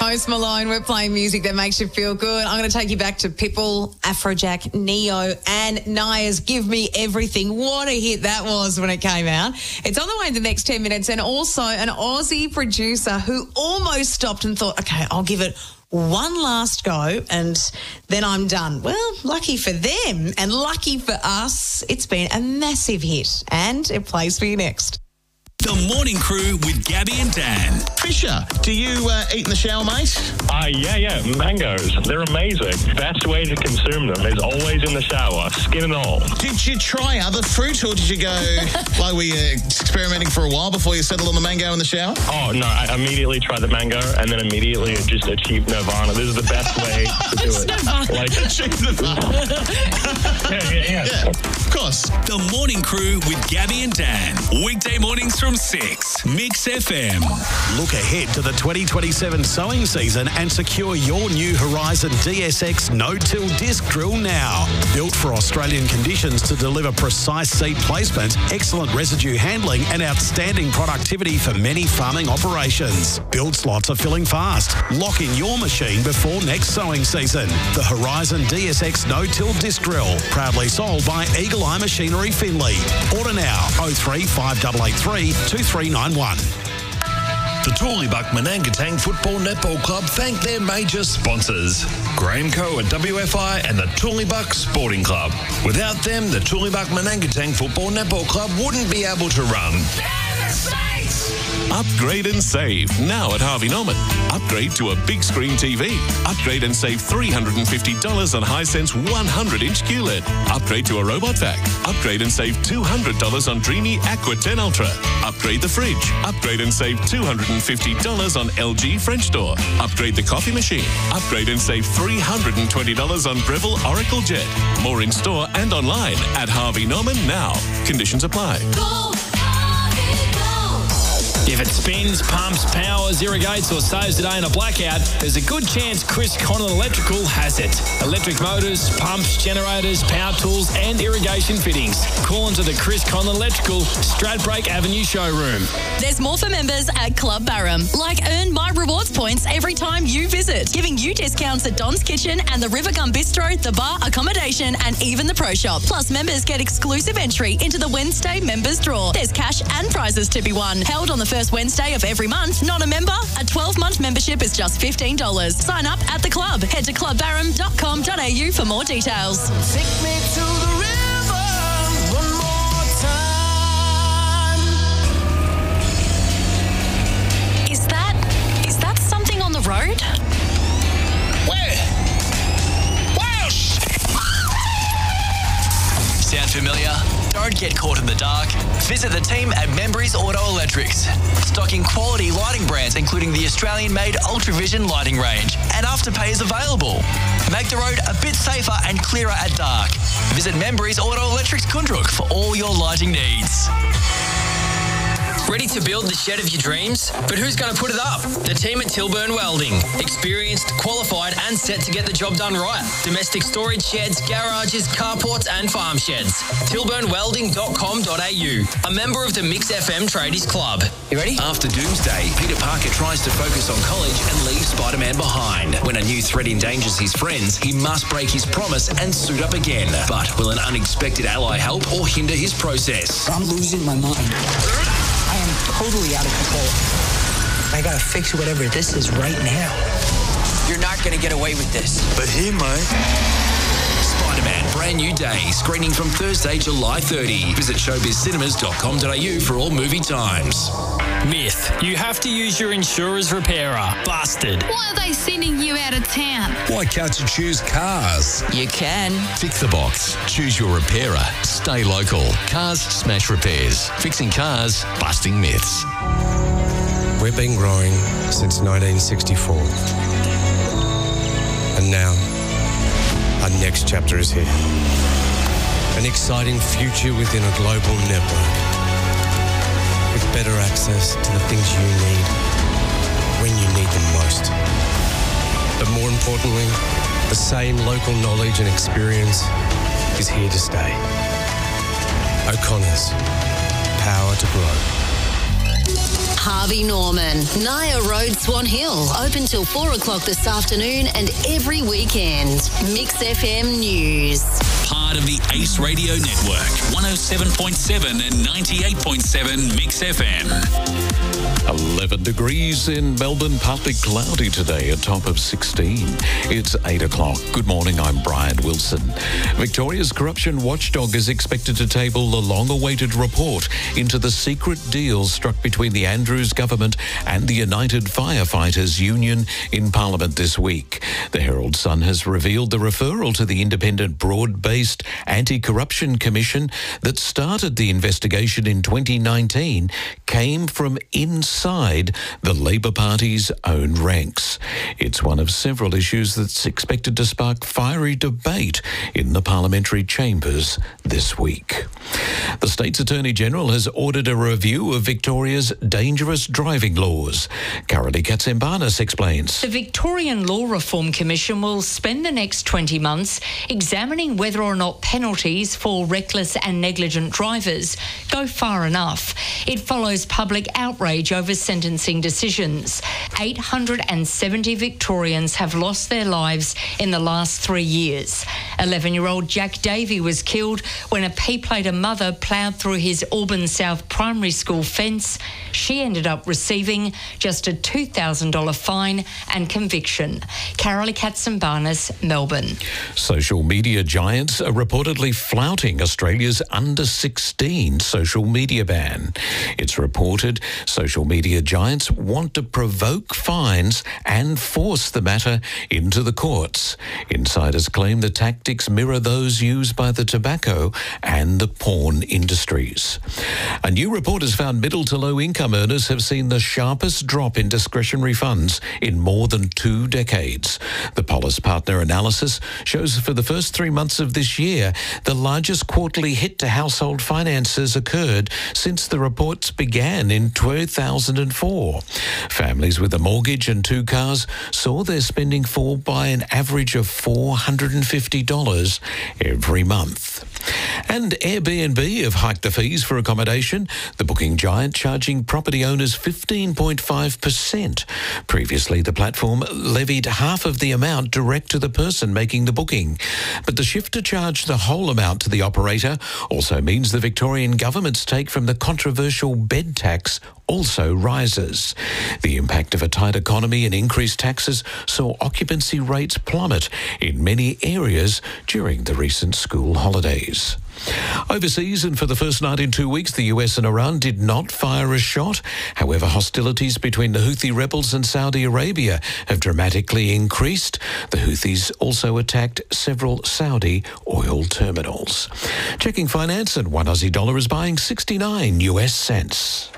Post Malone, we're playing music that makes you feel good. I'm going to take you back to Pitbull, Afrojack, Neo and Naya's Give Me Everything. What a hit that was when it came out. It's on the way in the next 10 minutes. And also an Aussie producer who almost stopped and thought, okay, I'll give it one last go and then I'm done. Well, lucky for them and lucky for us, it's been a massive hit and it plays for you next. The Morning Crew with Gabby and Dan. Fisher, do you eat in the shower, mate? Yeah. Mangoes. They're amazing. Best way to consume them is always in the shower, skin and all. Did you try other fruit or did you go, like were you experimenting for a while before you settled on the mango in the shower? Oh, no, I immediately tried the mango and then immediately just achieved nirvana. This is the best way to do it. Like, Achieved nirvana. Yeah. Of course. The Morning Crew with Gabby and Dan. Weekday mornings from 6. Mix FM. Look ahead to the 2027 sowing season and secure your new Horizon DSX no-till disc drill now. Built for Australian conditions to deliver precise seed placement, excellent residue handling and outstanding productivity for many farming operations. Build slots are filling fast. Lock in your machine before next sowing season. The Horizon DSX no-till disc drill, proudly sold by Eagle Eye Machinery Finley. Order now 03 5883 2391. The Tooleybuck Manangatang Football Netball Club thank their major sponsors, Graham Co at WFI and the Tooleybuck Sporting Club. Without them, the Tooleybuck Manangatang Football Netball Club wouldn't be able to run. Upgrade and save now at Harvey Norman. Upgrade to a big screen TV. Upgrade and save $350 on Hisense 100-inch QLED. Upgrade to a robot vac. Upgrade and save $200 on Dreamy Aqua 10 Ultra. Upgrade the fridge. Upgrade and save $250 on LG French door. Upgrade the coffee machine. Upgrade and save $320 on Breville Oracle Jet. More in store and online at Harvey Norman now. Conditions apply. If it spins, pumps, powers, irrigates or saves the day in a blackout, there's a good chance Chris Conlon Electrical has it. Electric motors, pumps, generators, power tools and irrigation fittings. Call into the Chris Conlon Electrical Stradbroke Avenue showroom. There's more for members at Club Barham, like earn My Rewards points every time you visit, giving you discounts at Don's Kitchen and the Rivergum Bistro, the bar, accommodation and even the pro shop. Plus, members get exclusive entry into the Wednesday members draw. There's cash and prizes to be won. Held on the first Wednesday of every month. Not a member? A 12-month membership is just $15. Sign up at the club. Head to clubbarham.com.au for more details. Take me to the river one more time. Is that something on the road? Where? Welsh! Sound familiar? Don't get caught in the dark. Visit the team at Membreys Auto Electrics, stocking quality lighting brands including the Australian-made Ultravision lighting range, and Afterpay is available. Make the road a bit safer and clearer at dark. Visit Membreys Auto Electrics Kundruk for all your lighting needs. Ready to build the shed of your dreams? But who's going to put it up? The team at Tilburn Welding. Experienced, qualified and set to get the job done right. Domestic storage sheds, garages, carports and farm sheds. tilburnwelding.com.au. A member of the Mix FM Tradies Club. You ready? After Doomsday, Peter Parker tries to focus on college and leave Spider-Man behind. When a new threat endangers his friends, he must break his promise and suit up again. But will an unexpected ally help or hinder his process? I'm losing my mind. I am totally out of control. I gotta fix whatever this is right now. You're not gonna get away with this. But he might. Spider-Man, brand new day, screening from Thursday, July 30. Visit showbizcinemas.com.au for all movie times. Myth. You have to use your insurer's repairer. Busted. Why are they sending you out of town? Why can't you choose cars? You can. Tick the box. Choose your repairer. Stay local. Cars Smash Repairs. Fixing cars, busting myths. We've been growing since 1964. And now, our next chapter is here. An exciting future within a global network. With better access to the things you need when you need them most. But more importantly, the same local knowledge and experience is here to stay. O'Connor's, power to grow. Harvey Norman. Naya Road, Swan Hill. Open till 4 o'clock this afternoon and every weekend. Mix FM News. Part of the Ace Radio Network. 107.7 and 98.7 Mix FM. 11 degrees in Melbourne, partly cloudy today, a top of 16. It's 8 o'clock. Good morning, I'm Brian Wilson. Victoria's corruption watchdog is expected to table the long-awaited report into the secret deal struck between the Andrews government and the United Firefighters Union in Parliament this week. The Herald Sun has revealed the referral to the independent, broad-based Anti-Corruption Commission that started the investigation in 2019 came from inside the Labor Party's own ranks. It's one of several issues that's expected to spark fiery debate in the parliamentary chambers this week. The state's Attorney General has ordered a review of Victoria's dangerous driving laws. Carolee Katsimbanis explains. The Victorian Law Reform Commission will spend the next 20 months examining whether or not penalties for reckless and negligent drivers go far enough. It follows public outrage over sentencing decisions. 870 Victorians have lost their lives in the last 3 years. 11-year-old Jack Davey was killed when a P-plater mother ploughed through his Auburn South Primary School fence. She ended up receiving just a $2,000 fine and conviction. Carolee Katsimbanis, Melbourne. Social media giants are reportedly flouting Australia's under-16 social media ban. It's reported social media giants want to provoke fines and force the matter into the courts. Insiders claim the tactics mirror those used by the tobacco and the porn industries. A new report has found middle to low income earners have seen the sharpest drop in discretionary funds in more than 2 decades. The Polis Partner analysis shows for the first 3 months of this year, the largest quarterly hit to household finances occurred since the reports began in 2004. Families with a mortgage and 2 cars saw their spending fall by an average of $450 every month. And Airbnb have hiked the fees for accommodation, the booking giant charging property owners 15.5%. Previously, the platform levied half of the amount direct to the person making the booking. But the shift to charge the whole amount to the operator also means the Victorian government's take from the controversial bed tax also rises. The impact of a tight economy and increased taxes saw occupancy rates plummet in many areas during the recent school holidays. Overseas, and for the first night in 2 weeks, the US and Iran did not fire a shot. However, hostilities between the Houthi rebels and Saudi Arabia have dramatically increased. The Houthis also attacked several Saudi oil terminals. Checking finance, and $1 Aussie is buying 69 US cents.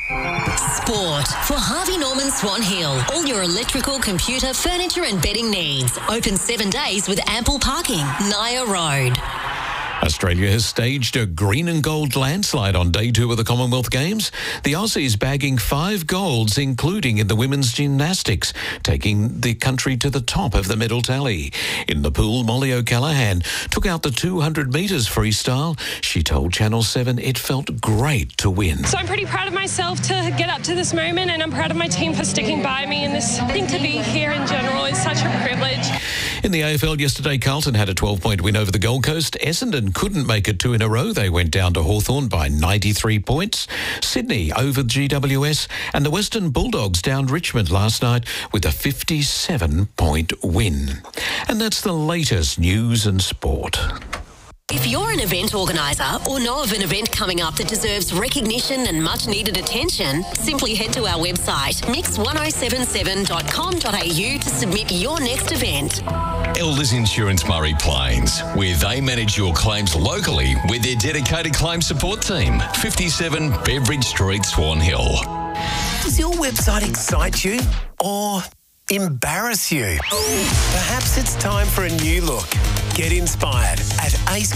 Sport for Harvey Norman Swan Hill. All your electrical, computer, furniture and bedding needs. Open 7 days with ample parking. Naya Road. Australia has staged a green and gold landslide on day 2 of the Commonwealth Games. The Aussies bagging 5 golds, including in the women's gymnastics, taking the country to the top of the medal tally. In the pool, Molly O'Callaghan took out the 200 metres freestyle. She told Channel 7 it felt great to win. So I'm pretty proud of myself to get up to this moment, and I'm proud of my team for sticking by me in this. I think to be here in general is such a privilege. In the AFL yesterday, Carlton had a 12-point win over the Gold Coast. Essendon couldn't make it 2 in a row. They went down to Hawthorn by 93 points. Sydney over GWS, and the Western Bulldogs downed Richmond last night with a 57-point win. And that's the latest news and sport. If you're an event organiser or know of an event coming up that deserves recognition and much needed attention, simply head to our website mix1077.com.au to submit your next event. Elders Insurance Murray Plains, where they manage your claims locally with their dedicated claim support team. 57 Beveridge Street, Swan Hill. Does your website excite you or embarrass you? Perhaps it's time for a new look. Get inspired at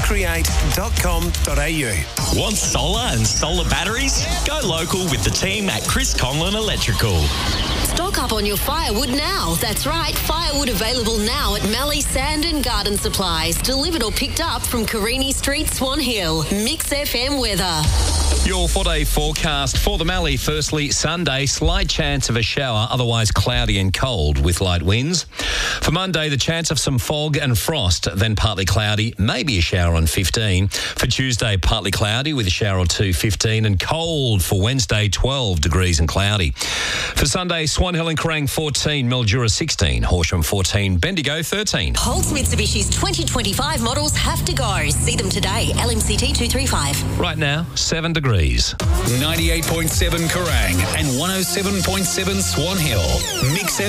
acecreate.com.au. Want solar and solar batteries? Go local with the team at Chris Conlon Electrical. Stock Stock up on your firewood now. That's right, firewood available now at Mallee Sand and Garden Supplies. Delivered or picked up from Carini Street, Swan Hill. Mix FM weather. Your 4-day forecast for the Mallee. Firstly, Sunday, slight chance of a shower, otherwise cloudy and cold with light winds. For Monday, the chance of some fog and frost, then partly cloudy, maybe a shower on 15. For Tuesday, partly cloudy with a shower or 2, 15, and cold for Wednesday, 12 degrees and cloudy. For Sunday, Swan Hill and Kerrang 14, Mildura 16, Horsham 14, Bendigo 13. Holtz Mitsubishi's 2025 models have to go. See them today. LMCT 235. Right now, 7 degrees. 98.7 Kerrang and 107.7 Swan Hill. Mix